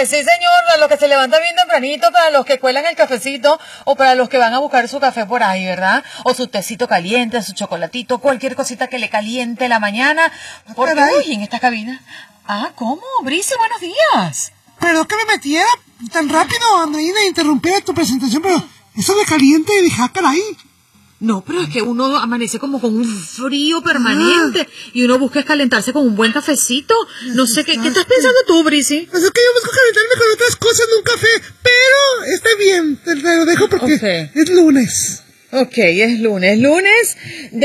sí señor, a los que se levantan bien tempranito, para los que cuelan el cafecito o para los que van a buscar su café por ahí, ¿verdad? O su tecito caliente, su chocolatito, cualquier cosita que le caliente la mañana. Porque, uy, en esta cabina. Ah, ¿cómo? Brice, buenos días. Perdón que me metiera tan rápido, Andreina, interrumpiera tu presentación, pero eso de caliente, dije, ah, caray. No, pero es que uno amanece como con un frío permanente y uno busca calentarse con un buen cafecito. No sé, ¿qué estás pensando tú, Brisi? Pues es que yo busco calentarme con otras cosas, no un café, pero está bien, te lo dejo porque es lunes. Ok, es lunes. Lunes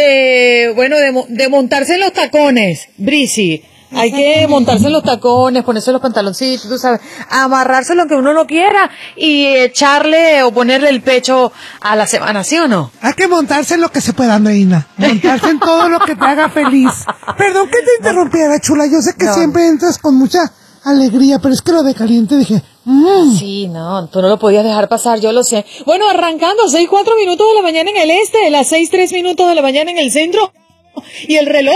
de montarse en los tacones, Brisi. Hay que montarse en los tacones, ponerse los pantaloncitos, tú sabes, amarrarse lo que uno no quiera y echarle o ponerle el pecho a la semana, ¿sí o no? Hay que montarse en lo que se pueda, Andreina. Montarse en todo lo que te haga feliz. Perdón que te interrumpiera, chula. Yo sé que siempre entras con mucha alegría, pero es que lo de caliente dije... Sí, no, tú no lo podías dejar pasar, yo lo sé. Bueno, arrancando, 6:04 minutos de la mañana en el este, las 6:03 minutos de la mañana en el centro. Y el reloj...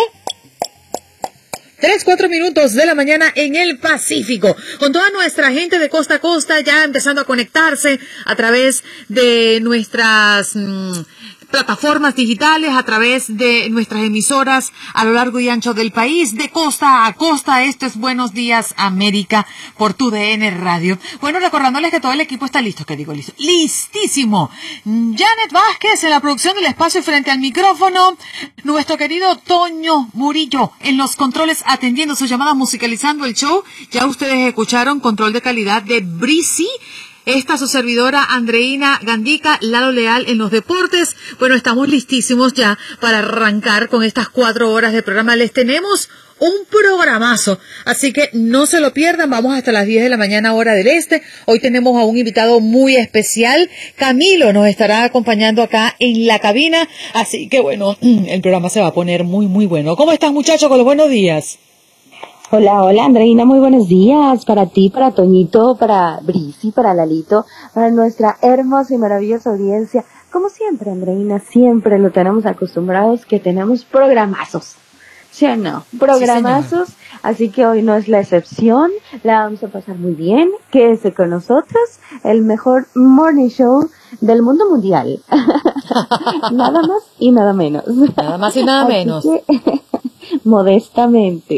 3-4 minutos de la mañana en el Pacífico, con toda nuestra gente de costa a costa ya empezando a conectarse a través de nuestras plataformas digitales, a través de nuestras emisoras a lo largo y ancho del país, de costa a costa. Esto es Buenos Días América por TUDN Radio. Bueno, recordándoles que todo el equipo está listo, listísimo. Janet Vázquez en la producción del espacio frente al micrófono, nuestro querido Toño Murillo en los controles atendiendo sus llamadas, musicalizando el show. Ya ustedes escucharon control de calidad de Brisi. Esta su servidora Andreina Gandica, Lalo Leal en los deportes. Bueno, estamos listísimos ya para arrancar con estas 4 horas de programa. Les tenemos un programazo, así que no se lo pierdan. Vamos hasta las 10 de la mañana hora del este. Hoy tenemos a un invitado muy especial. Camilo nos estará acompañando acá en la cabina, así que bueno, el programa se va a poner muy, muy bueno. ¿Cómo estás, muchachos? Con los buenos días. Hola, Andreina, muy buenos días para ti, para Toñito, para Brisi, para Lalito, para nuestra hermosa y maravillosa audiencia. Como siempre, Andreina, siempre lo tenemos acostumbrados que tenemos programazos, ¿sí o no? Programazos, sí, así que hoy no es la excepción, la vamos a pasar muy bien. Quédese con nosotros, el mejor morning show del mundo mundial. Nada más y nada menos. Nada más y nada menos. Modestamente.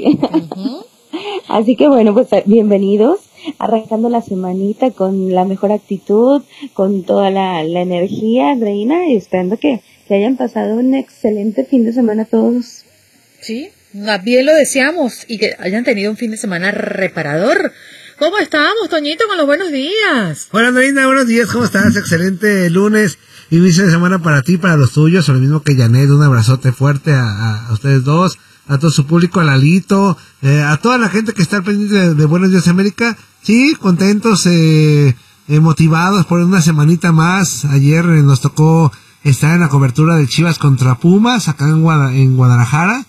Así que bueno, pues bienvenidos, arrancando la semanita con la mejor actitud, con toda la energía, Andreina, y esperando que hayan pasado un excelente fin de semana todos. Sí, bien lo deseamos y que hayan tenido un fin de semana reparador. ¿Cómo estamos, Toñito, con los buenos días? Hola, Andreina, buenos días, ¿cómo estás? Excelente lunes y inicio de semana para ti, para los tuyos, o lo mismo que Janet. Un abrazote fuerte a ustedes dos, a todo su público, a Lalito, a toda la gente que está al pendiente de Buenos Días América. Sí, contentos, motivados por una semanita más. Ayer nos tocó estar en la cobertura de Chivas contra Pumas, acá en Guadalajara.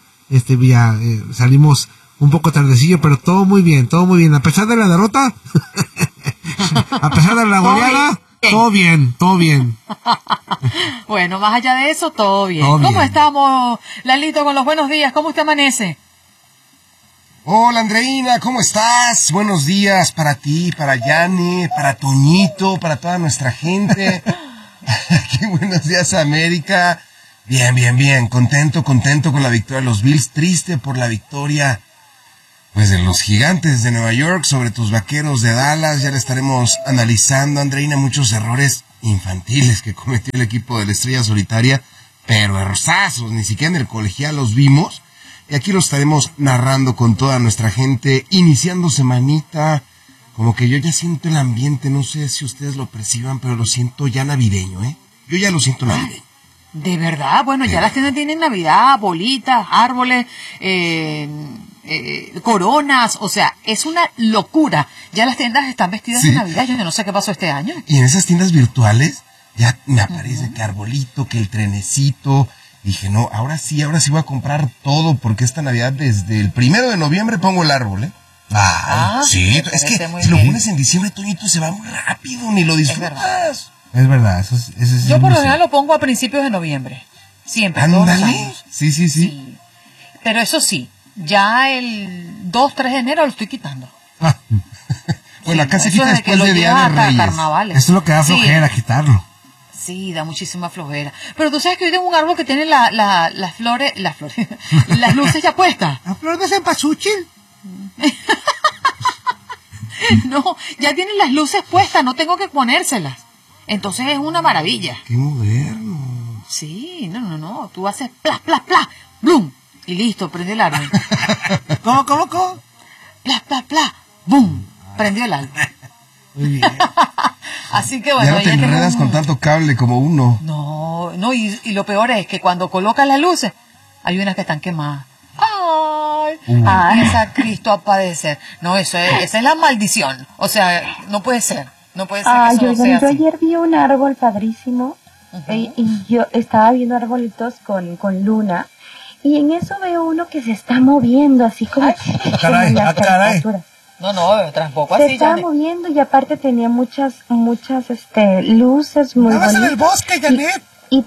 Salimos un poco tardecillo, pero todo muy bien, a pesar de la derrota, a pesar de la goleada, todo bien. Bueno, más allá de eso, todo bien. ¿Cómo estamos, Lalito, con los buenos días? ¿Cómo usted amanece? Hola, Andreina, ¿cómo estás? Buenos días para ti, para Yane, para Toñito, para toda nuestra gente. Qué buenos días, América. Bien. Contento con la victoria de los Bills. Triste por la victoria, pues, de los Gigantes de Nueva York sobre tus Vaqueros de Dallas. Ya le estaremos analizando, Andreina, muchos errores infantiles que cometió el equipo de la Estrella Solitaria, pero errosazos, ni siquiera en el colegial los vimos. Y aquí los estaremos narrando con toda nuestra gente, iniciando semanita. Como que yo ya siento el ambiente, no sé si ustedes lo perciban, pero lo siento ya navideño, ¿eh? Yo ya lo siento navideño. ¿De verdad? Bueno, ya las tiendas tienen Navidad, bolitas, árboles, coronas, o sea, es una locura. Ya las tiendas están vestidas de Navidad, yo no sé qué pasó este año. Y en esas tiendas virtuales ya me aparece que arbolito, que el trenecito. Dije, no, ahora sí voy a comprar todo, porque esta Navidad desde el 1 de noviembre pongo el árbol, ¿eh? Sí, es que si lo pones en diciembre, Toñito, se va muy rápido, ni lo disfrutas. Es verdad, eso es yo por lo general lo pongo a principios de noviembre, siempre, todos los años. Sí. Pero eso sí, ya el 2-3 de enero lo estoy quitando. Bueno, acá se eso quita es de que después lo de Día llevas de hasta Reyes. carnavales. Esto es lo que da Sí. flojera, quitarlo. Sí, da muchísima flojera. Pero tú sabes que hoy tengo un árbol que tiene las flores, las luces ya puestas. ¿La flor de cempasúchil? No, ya tienen las luces puestas, no tengo que ponérselas. Entonces es una maravilla. Qué moderno. Sí, no. Tú haces plas, plas, plas, blum, y listo, prende el árbol. ¿Cómo? Plas, plas, plas, boom, prendió el árbol. Muy bien. Así que Ya bueno, no te enredas con tanto cable como uno. No, y lo peor es que cuando colocas las luces, hay unas que están quemadas. ¡Ay! Esa Cristo a padecer. No, esa es la maldición. O sea, no puede ser. No puede ser que eso sea yo así. ayer vi un árbol padrísimo y yo estaba viendo arbolitos con luna y en eso veo uno que se está moviendo así como, caray, como en las caray. caricaturas. No, tampoco Se así. estaba Janet. moviendo y aparte tenía muchas luces muy Estabas en el bonitas. bosque, Janet. Y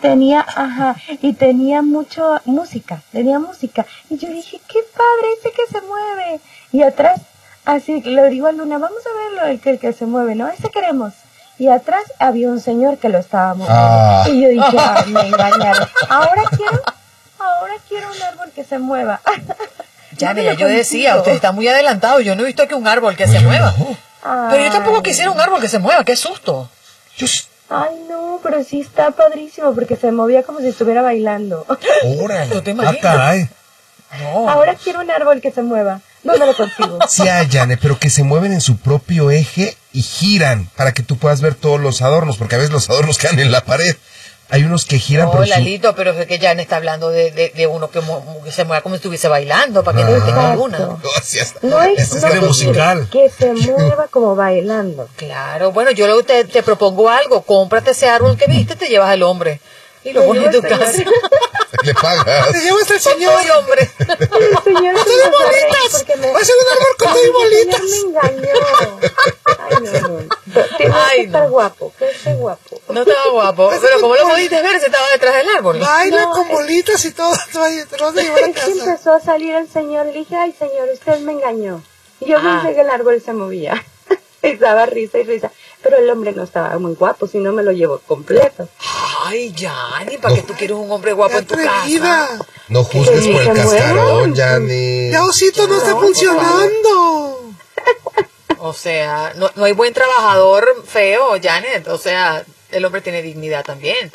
tenía mucha música, Y yo dije, qué padre ese que se mueve. Y atrás, así le digo a Luna, vamos a verlo, el que se mueve, ¿no? Ese queremos. Y atrás había un señor que lo estaba moviendo. Y yo dije, me engañaron. Ahora quiero un árbol que se mueva. Janet, ya yo decía, usted está muy adelantado. Yo no he visto que un árbol que se mueva. Pero yo tampoco quisiera un árbol que se mueva. ¡Qué susto! Ay, no, pero sí está padrísimo porque se movía como si estuviera bailando. Órale. ¿Tú te imaginas? Caray. No. Ahora quiero un árbol que se mueva. ¿Dónde lo consigo? Sí hay, Janet, pero que se mueven en su propio eje y giran para que tú puedas ver todos los adornos, porque a veces los adornos quedan en la pared. Hay unos que giran No, por su... Lalito, pero es que Janet está hablando de uno que se mueva como si estuviese bailando, para que no tenga alguna. Exacto. No, sí, hasta- No es Ese no de musical. que se mueva como bailando. Claro, bueno, yo luego te propongo algo, cómprate ese árbol que viste, te llevas al hombre y lo Me pones en llevo tu al casa. señor. Le pagas. Te llevas el Con señor. todo el hombre. El señor ¡Con se tus me va a reír bolitas! porque me- ¡Va a ser un árbol con tus Ay, bolitas! el señor me engañó. Ay, no. Tiene Ay, que estar no. guapo, que esté guapo. No estaba guapo, pero ¿cómo lo pudiste ver si estaba detrás del árbol? Baila No, con bolitas y todo. Te lo vas a llevar a Es que casa. empezó a salir el señor y le dije, ay señor, usted me engañó. Y yo Ah. pensé que el árbol se movía. Y daba risa y risa. Pero el hombre no estaba muy guapo, si no me lo llevo completo. Ay, Jani, ¿para qué tú quieres un hombre guapo en tu casa? Atrevida. No juzgues Que por el se cascarón, muevan. Janet. Ya, osito, no está No, funcionando. O sea, no hay buen trabajador feo, Janet. O sea, el hombre tiene dignidad también.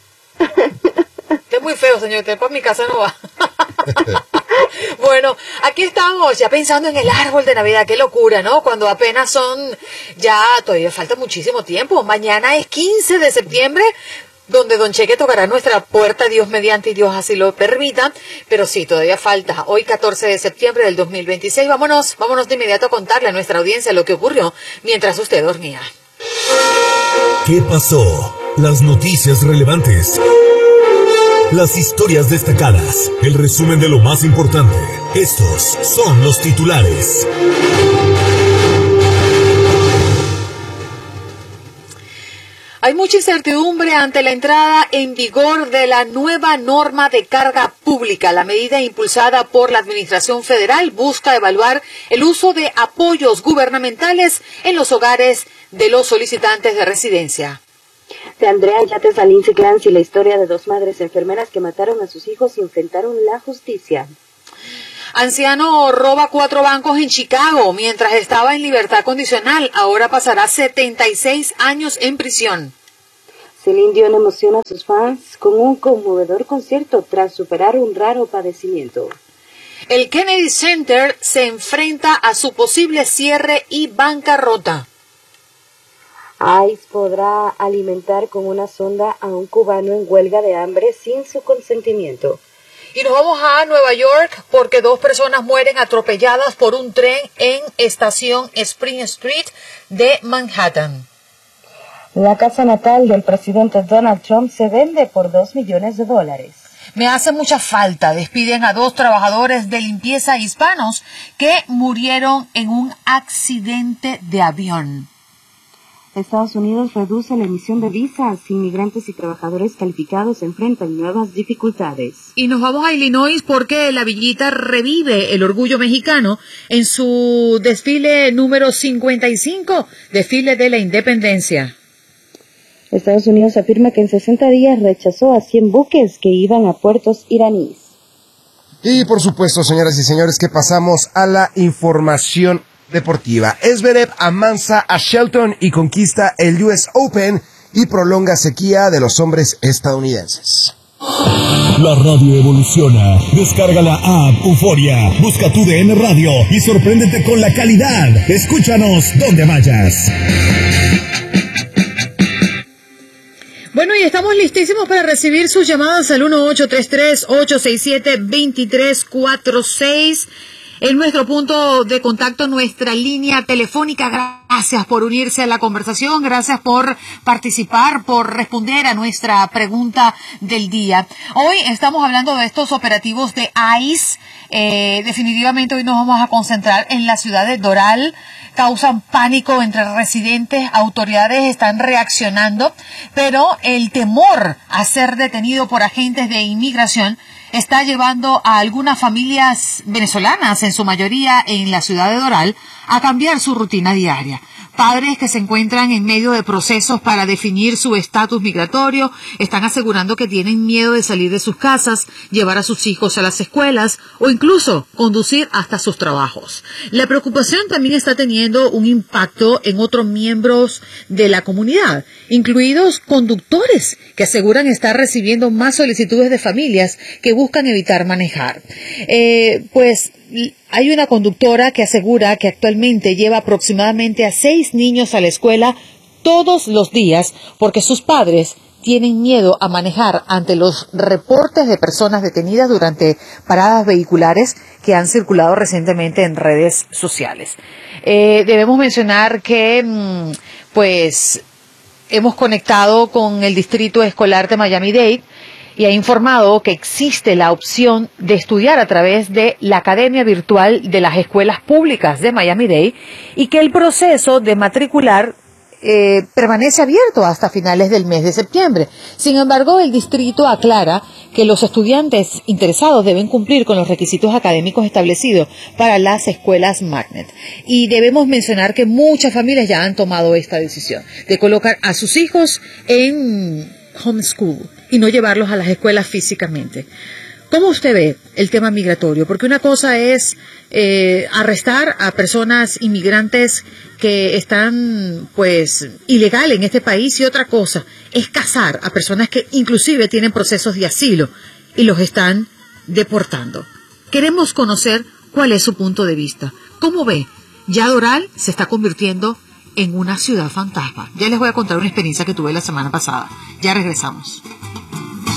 Usted es muy feo, señor. Usted para mi casa no va. Bueno, aquí estamos ya pensando en el árbol de Navidad. Qué locura, ¿no? Cuando apenas todavía falta muchísimo tiempo. Mañana es 15 de septiembre, donde Don Cheque tocará nuestra puerta, Dios mediante y Dios así lo permita. Pero sí, todavía falta. Hoy 14 de septiembre del 2026. Vámonos de inmediato a contarle a nuestra audiencia lo que ocurrió mientras usted dormía. ¿Qué pasó? Las noticias relevantes. Las historias destacadas. El resumen de lo más importante. Estos son los titulares. Hay mucha incertidumbre ante la entrada en vigor de la nueva norma de carga pública. La medida impulsada por la Administración Federal busca evaluar el uso de apoyos gubernamentales en los hogares de los solicitantes de residencia. De Andrea Yates a Lindsay Clancy, la historia de dos madres enfermeras que mataron a sus hijos y enfrentaron la justicia. Anciano roba 4 bancos en Chicago mientras estaba en libertad condicional. Ahora pasará 76 años en prisión. Celine Dion emociona a sus fans con un conmovedor concierto tras superar un raro padecimiento. El Kennedy Center se enfrenta a su posible cierre y bancarrota. ICE podrá alimentar con una sonda a un cubano en huelga de hambre sin su consentimiento. Y nos vamos a Nueva York porque 2 personas mueren atropelladas por un tren en estación Spring Street de Manhattan. La casa natal del presidente Donald Trump se vende por $2 millones. Me hace mucha falta. Despiden a 2 trabajadores de limpieza hispanos que murieron en un accidente de avión. Estados Unidos reduce la emisión de visas. Inmigrantes y trabajadores calificados enfrentan nuevas dificultades. Y nos vamos a Illinois porque la villita revive el orgullo mexicano en su desfile número 55, desfile de la independencia. Estados Unidos afirma que en 60 días rechazó a 100 buques que iban a puertos iraníes. Y por supuesto, señoras y señores, que pasamos a la información deportiva. Zverev amansa a Shelton y conquista el US Open y prolonga sequía de los hombres estadounidenses. La radio evoluciona. Descarga la app Euforia, busca tu DN Radio y sorpréndete con la calidad. Escúchanos donde vayas. Bueno, y estamos listísimos para recibir sus llamadas al 1833-867-2346. En nuestro punto de contacto, nuestra línea telefónica. Gracias por unirse a la conversación, gracias por participar, por responder a nuestra pregunta del día. Hoy estamos hablando de estos operativos de ICE. Definitivamente hoy nos vamos a concentrar en la ciudad de Doral. Causan pánico entre residentes, autoridades están reaccionando, pero el temor a ser detenido por agentes de inmigración está llevando a algunas familias venezolanas, en su mayoría en la ciudad de Doral, a cambiar su rutina diaria. Padres que se encuentran en medio de procesos para definir su estatus migratorio están asegurando que tienen miedo de salir de sus casas, llevar a sus hijos a las escuelas o incluso conducir hasta sus trabajos. La preocupación también está teniendo un impacto en otros miembros de la comunidad, incluidos conductores que aseguran estar recibiendo más solicitudes de familias que buscan evitar manejar. Hay una conductora que asegura que actualmente lleva aproximadamente a 6 niños a la escuela todos los días porque sus padres tienen miedo a manejar ante los reportes de personas detenidas durante paradas vehiculares que han circulado recientemente en redes sociales. Debemos mencionar que hemos conectado con el distrito escolar de Miami-Dade y ha informado que existe la opción de estudiar a través de la Academia Virtual de las Escuelas Públicas de Miami-Dade y que el proceso de matricular permanece abierto hasta finales del mes de septiembre. Sin embargo, el distrito aclara que los estudiantes interesados deben cumplir con los requisitos académicos establecidos para las escuelas Magnet. Y debemos mencionar que muchas familias ya han tomado esta decisión de colocar a sus hijos en homeschool y no llevarlos a las escuelas físicamente. ¿Cómo usted ve el tema migratorio? Porque una cosa es arrestar a personas inmigrantes que están ilegal en este país y otra cosa es cazar a personas que inclusive tienen procesos de asilo y los están deportando. Queremos conocer cuál es su punto de vista. ¿Cómo ve? Ya Doral se está convirtiendo en una ciudad fantasma. Ya les voy a contar una experiencia que tuve la semana pasada. Ya regresamos.